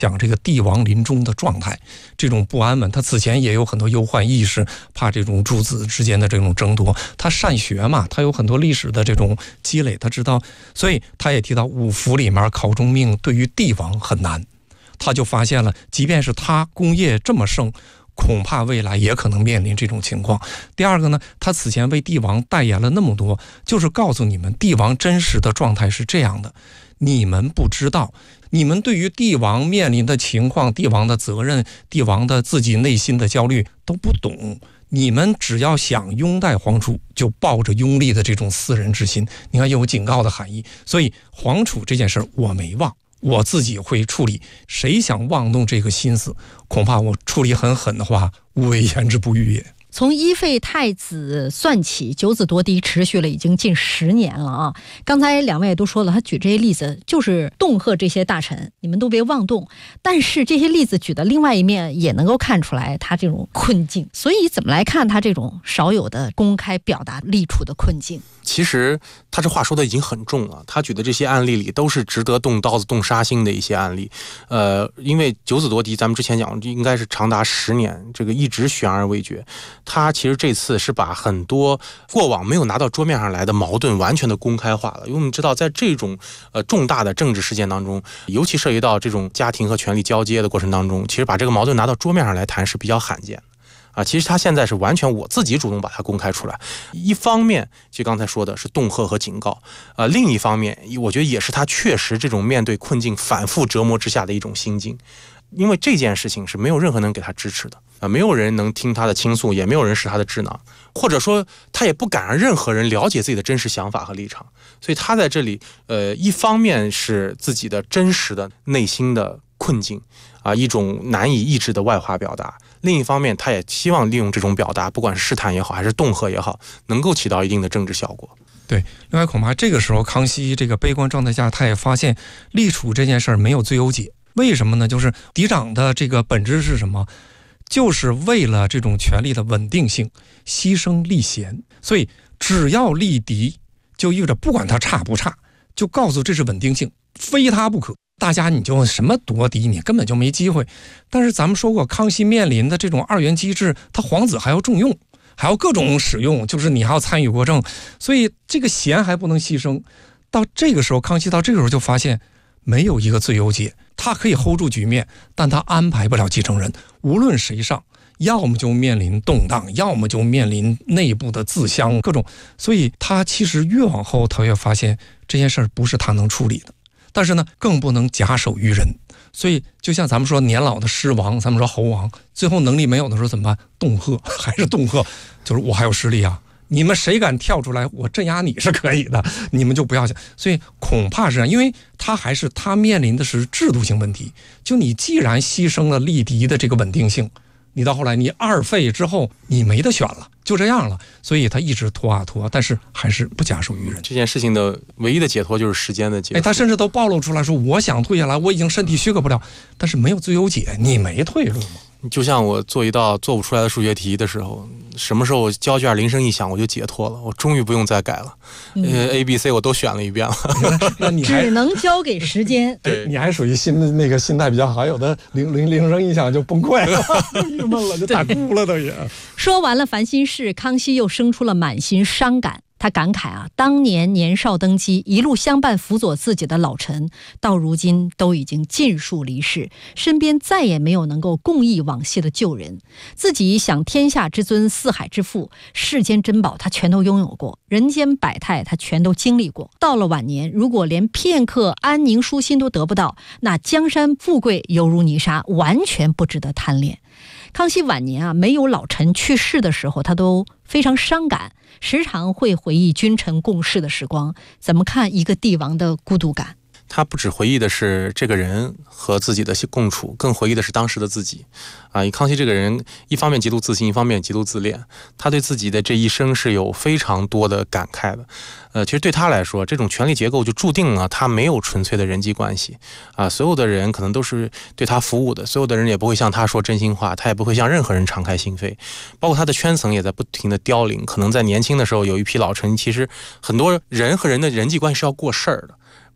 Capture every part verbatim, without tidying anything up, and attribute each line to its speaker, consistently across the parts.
Speaker 1: 讲这个帝王临终的状态，这种不安稳，他此前也有很多忧患意识，怕这种诸子之间的这种争夺。他善学嘛，他有很多历史的这种积累，他知道，所以他也提到五福里面考中命对于帝王很难。他就发现了，即便是他功业这么盛，恐怕未来也可能面临这种情况。第二个呢，他此前为帝王代言了那么多，就是告诉你们，帝王真实的状态是这样的，你们不知道，你们对于帝王面临的情况、帝王的责任、帝王的自己内心的焦虑都不懂。你们只要想拥戴皇储，就抱着拥立的这种私人之心，你看有警告的含义。所以皇储这件事我没忘，我自己会处理。谁想妄动这个心思，恐怕我处理很狠的话，无为言之不预也。
Speaker 2: 从一废太子算起，九子夺嫡持续了已经近十年了啊！刚才两位都说了，他举这些例子就是恫吓这些大臣，你们都别妄动。但是这些例子举的另外一面也能够看出来他这种困境，所以怎么来看他这种少有的公开表达立处的困境？
Speaker 3: 其实他这话说的已经很重了，他举的这些案例里都是值得动刀子动杀心的一些案例。呃，因为九子夺嫡，咱们之前讲应该是长达十年，这个一直悬而未决。他其实这次是把很多过往没有拿到桌面上来的矛盾完全的公开化了。因为我们知道，在这种呃重大的政治事件当中，尤其涉及到这种家庭和权力交接的过程当中，其实把这个矛盾拿到桌面上来谈是比较罕见的。啊，其实他现在是完全我自己主动把它公开出来。一方面，就刚才说的是恫吓和警告，呃，另一方面，我觉得也是他确实这种面对困境反复折磨之下的一种心境。因为这件事情是没有任何人给他支持的啊，没有人能听他的倾诉，也没有人是他的智囊，或者说他也不敢让任何人了解自己的真实想法和立场。所以他在这里，呃，一方面是自己的真实的内心的困境啊，一种难以抑制的外化表达。另一方面，他也希望利用这种表达，不管是试探也好，还是恫吓也好，能够起到一定的政治效果。
Speaker 1: 对，另外恐怕这个时候康熙这个悲观状态下，他也发现立储这件事儿没有最优解。为什么呢？就是嫡长的这个本质是什么？就是为了这种权力的稳定性，牺牲立贤。所以只要立嫡，就意味着不管他差不差，就告诉这是稳定性，非他不可。大家你就什么夺嫡，你根本就没机会。但是咱们说过，康熙面临的这种二元机制，他皇子还要重用，还要各种使用，就是你还要参与国政，所以这个贤还不能牺牲。到这个时候，康熙到这个时候就发现没有一个最优解，他可以 hold 住局面，但他安排不了继承人。无论谁上，要么就面临动荡，要么就面临内部的自相各种。所以他其实越往后，他越发现这件事不是他能处理的。但是呢，更不能假手于人。所以就像咱们说年老的狮王，咱们说猴王，最后能力没有的时候怎么办？恫吓，还是恫吓，就是我还有实力啊，你们谁敢跳出来，我镇压你是可以的，你们就不要想。所以恐怕是这样，因为他还是他面临的是制度性问题。就你既然牺牲了立嫡的这个稳定性，你到后来你二废之后，你没得选了，就这样了。所以他一直拖啊拖，但是还是不假手于人。
Speaker 3: 这件事情的唯一的解脱就是时间的解脱。
Speaker 1: 哎，他甚至都暴露出来说，我想退下来，我已经身体许可不了，但是没有最优解，你没退路吗？
Speaker 3: 就像我做一道做不出来的数学题的时候，什么时候交卷铃声一响我就解脱了，我终于不用再改了。嗯、呃 A B C 我都选了一遍了。
Speaker 2: 那你只能交给时间。
Speaker 1: 对，你还属于心那个心态比较好，有的铃铃铃声一响就崩溃了，就郁闷了，就打哭了都也。
Speaker 2: 说完了烦心事，康熙又生出了满心伤感。他感慨啊，当年年少登基，一路相伴辅佐自己的老臣，到如今都已经尽数离世，身边再也没有能够共忆往昔的旧人。自己想天下之尊，四海之富，世间珍宝他全都拥有过，人间百态他全都经历过。到了晚年，如果连片刻安宁舒心都得不到，那江山富贵犹如泥沙，完全不值得贪恋。康熙晚年啊，没有老臣去世的时候，他都非常伤感，时常会回忆君臣共事的时光。怎么看一个帝王的孤独感？
Speaker 3: 他不只回忆的是这个人和自己的共处，更回忆的是当时的自己啊。康熙这个人一方面极度自信，一方面极度自恋，他对自己的这一生是有非常多的感慨的。呃，其实对他来说，这种权力结构就注定了他没有纯粹的人际关系啊，所有的人可能都是对他服务的，所有的人也不会向他说真心话，他也不会向任何人敞开心扉，包括他的圈层也在不停的凋零。可能在年轻的时候有一批老臣，其实很多人和人的人际关系是要过事儿的。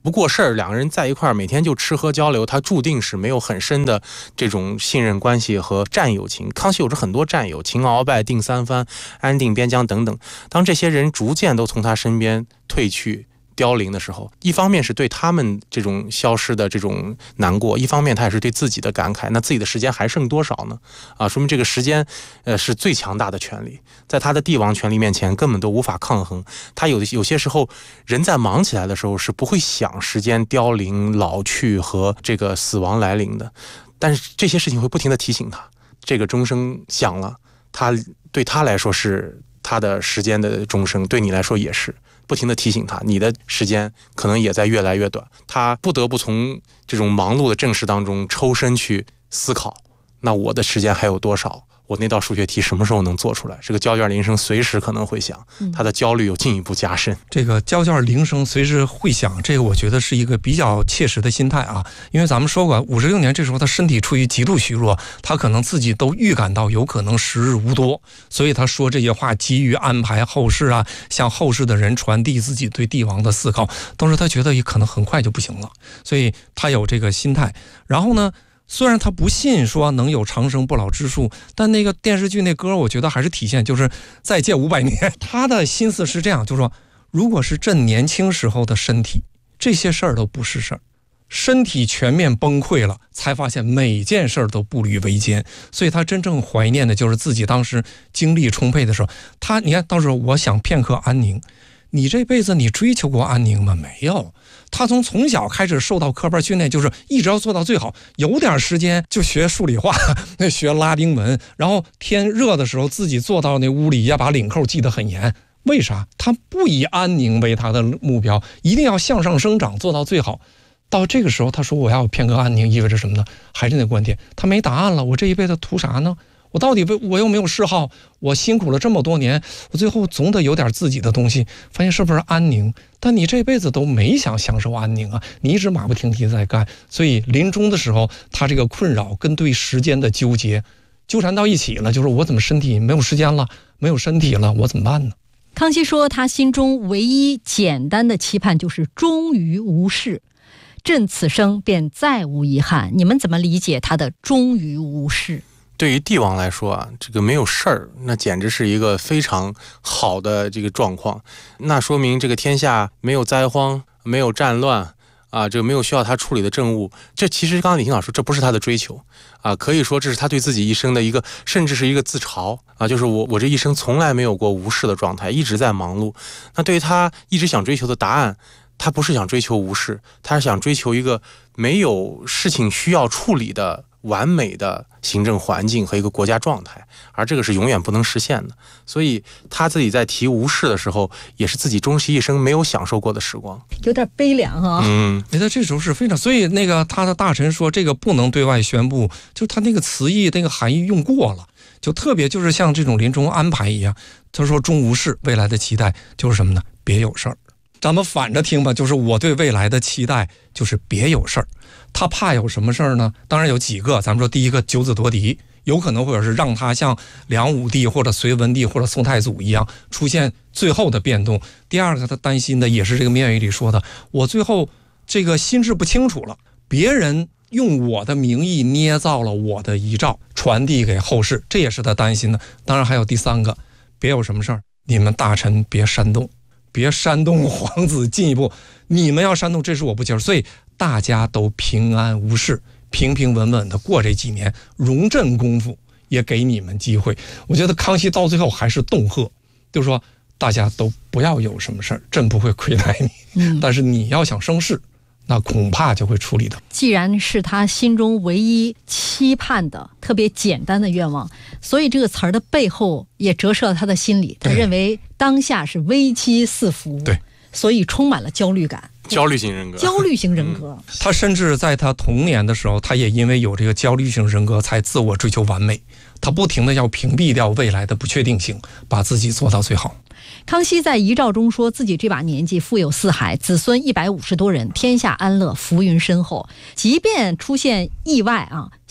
Speaker 3: 不过事儿，两个人在一块儿每天就吃喝交流，他注定是没有很深的这种信任关系和战友情。康熙有着很多战友，秦鳌拜、定三藩、安定边疆等等。当这些人逐渐都从他身边退去凋零的时候，一方面是对他们这种消失的这种难过，一方面他也是对自己的感慨。那自己的时间还剩多少呢？啊，说明这个时间，呃，是最强大的权力，在他的帝王权力面前根本都无法抗衡。他有的有些时候，人在忙起来的时候是不会想时间凋零、老去和这个死亡来临的，但是这些事情会不停地提醒他，这个钟声响了，他对他来说是他的时间的钟声，对你来说也是。不停地提醒他，你的时间可能也在越来越短。他不得不从这种忙碌的正事当中抽身去思考，那我的时间还有多少？我那道数学题什么时候能做出来？这个交卷铃声随时可能会响，他的焦虑又进一步加深。
Speaker 1: 这个交卷铃声随时会响，这个我觉得是一个比较切实的心态啊。因为咱们说过，五十六年这时候他身体处于极度虚弱，他可能自己都预感到有可能时日无多，所以他说这些话急于安排后事啊，向后世的人传递自己对帝王的思考，都是他觉得也可能很快就不行了，所以他有这个心态。然后呢，虽然他不信说能有长生不老之术，但那个电视剧那歌我觉得还是体现就是再借五百年。他的心思是这样，就是说如果是朕年轻时候的身体，这些事儿都不是事儿，身体全面崩溃了，才发现每件事儿都步履维艰。所以他真正怀念的就是自己当时精力充沛的时候。他你看，到时候我想片刻安宁，你这辈子你追求过安宁吗？没有。他从从小开始受到科班训练，就是一直要做到最好，有点时间就学数理化，学拉丁文，然后天热的时候自己坐到那屋里也把领扣系得很严。为啥？他不以安宁为他的目标，一定要向上生长，做到最好。到这个时候他说我要片刻安宁意味着什么呢？还是那观点，他没答案了。我这一辈子图啥呢？我到底我又没有嗜好，我辛苦了这么多年，我最后总得有点自己的东西，发现是不是安宁？但你这辈子都没想享受安宁啊，你一直马不停蹄在干，所以临终的时候，他这个困扰跟对时间的纠结纠缠到一起了，就是我怎么身体没有时间了，没有身体了，我怎么办呢？
Speaker 2: 康熙说他心中唯一简单的期盼就是终于无事，朕此生便再无遗憾。你们怎么理解他的终于无事？
Speaker 3: 对于帝王来说啊，这个没有事儿，那简直是一个非常好的这个状况。那说明这个天下没有灾荒，没有战乱啊，这个没有需要他处理的政务。这其实刚刚李欣老师说，这不是他的追求啊，可以说这是他对自己一生的一个，甚至是一个自嘲啊，就是我我这一生从来没有过无事的状态，一直在忙碌。那对于他一直想追求的答案，他不是想追求无事，他是想追求一个没有事情需要处理的完美的行政环境和一个国家状态，而这个是永远不能实现的。所以他自己在提无事的时候，也是自己终其一生没有享受过的时光，
Speaker 2: 有点悲凉啊。
Speaker 3: 嗯，
Speaker 1: 觉得这时候是非常，所以那个他的大臣说这个不能对外宣布，就他那个词义那个含义用过了，就特别就是像这种临终安排一样。他说终无事，未来的期待就是什么呢？别有事儿。咱们反着听吧，就是我对未来的期待就是别有事儿。他怕有什么事儿呢？当然有几个，咱们说第一个九子夺嫡，有可能或者是让他像梁武帝或者隋文帝或者宋太祖一样出现最后的变动。第二个他担心的也是这个面语里说的，我最后这个心智不清楚了，别人用我的名义捏造了我的遗诏传递给后世，这也是他担心的。当然还有第三个，别有什么事儿，你们大臣别煽动，别煽动皇子进一步，你们要煽动，这是我不接受。所以大家都平安无事，平平稳稳的过这几年，容朕功夫，也给你们机会。我觉得康熙到最后还是恫吓，就是说大家都不要有什么事儿，朕不会亏待你、嗯、但是你要想生事，那恐怕就会处理的。
Speaker 2: 既然是他心中唯一期盼的特别简单的愿望，所以这个词儿的背后也折射了他的心理。他认为当下是危机四伏，
Speaker 1: 对，
Speaker 2: 所以充满了焦虑感。
Speaker 3: 焦虑型人格，
Speaker 2: 焦虑型人格、嗯。
Speaker 1: 他甚至在他童年的时候，他也因为有这个焦虑型人格，才自我追求完美。他不停的要屏蔽掉未来的不确定性，把自己做到最好。
Speaker 2: 康熙在遗诏中说自己这把年纪富有四海，子孙一百五十多人，天下安乐，福云深厚。即便出现意外啊，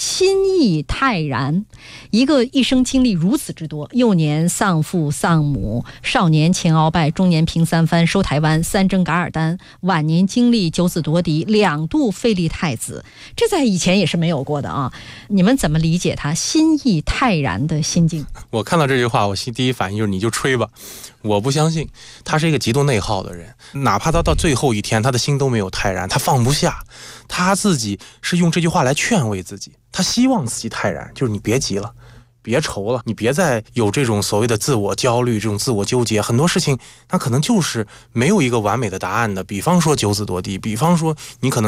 Speaker 2: 心意泰然。一个一生经历如此之多，幼年丧父丧母，少年前鳌拜，中年平三藩收台湾，三征噶尔丹，晚年经历九子夺嫡，两度废立太子，这在以前也是没有过的啊！你们怎么理解他心意泰然的心境？
Speaker 3: 我看到这句话，我第一反应就是你就吹吧，我不相信。他是一个极度内耗的人，哪怕他到最后一天，他的心都没有泰然，他放不下，他自己是用这句话来劝慰自己，他希望自己泰然，就是你别急了，别愁了，你别再有这种所谓的自我焦虑，这种自我纠结，很多事情它可能就是没有一个完美的答案的。比方说九子夺嫡，比方说你可能